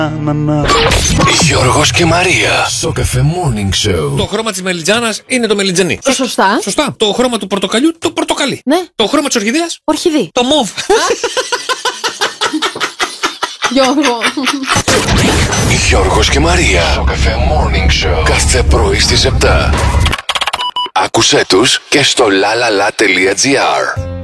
Γιώργος και Μαρία στο Cafe Morning Show. Το χρώμα της μελιτζάνας είναι το μελιτζανί. Σωστά. Σωστά. Το χρώμα του πορτοκαλιού το πορτοκαλί. Ναι. Το χρώμα της ορχιδέας Ορχιδή. το μοβ. Γιώργο. Γιώργος και Μαρία στο Cafe Morning Show. Κάθε πρωί στις 7. Άκουσέ τους και στο lalala.gr.